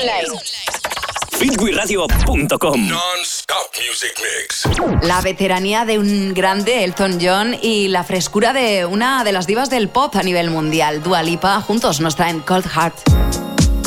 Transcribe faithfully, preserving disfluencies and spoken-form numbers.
online. fit wi radio punto com. Non-stop music mix. La veteranía de un grande, Elton John, y la frescura de una de las divas del pop a nivel mundial, Dua Lipa, juntos nos traen Cold Heart.